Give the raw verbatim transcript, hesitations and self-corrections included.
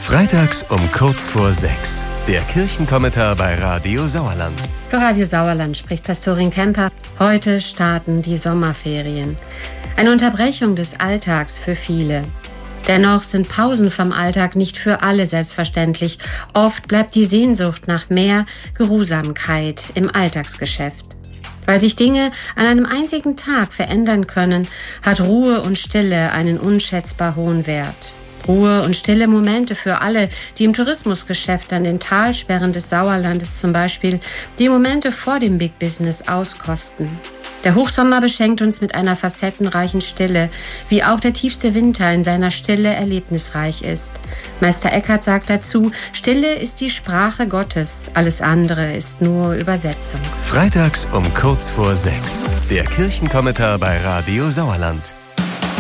Freitags um kurz vor sechs. Der Kirchenkommentar bei Radio Sauerland. Für Radio Sauerland spricht Pastorin Kemper. Heute starten die Sommerferien. Eine Unterbrechung des Alltags für viele. Dennoch sind Pausen vom Alltag nicht für alle selbstverständlich. Oft bleibt die Sehnsucht nach mehr Geruhsamkeit im Alltagsgeschäft. Weil sich Dinge an einem einzigen Tag verändern können, hat Ruhe und Stille einen unschätzbar hohen Wert. Ruhe und stille Momente für alle, die im Tourismusgeschäft an den Talsperren des Sauerlandes zum Beispiel die Momente vor dem Big Business auskosten. Der Hochsommer beschenkt uns mit einer facettenreichen Stille, wie auch der tiefste Winter in seiner Stille erlebnisreich ist. Meister Eckhart sagt dazu, Stille ist die Sprache Gottes, alles andere ist nur Übersetzung. Freitags um kurz vor sechs. Der Kirchenkommentar bei Radio Sauerland.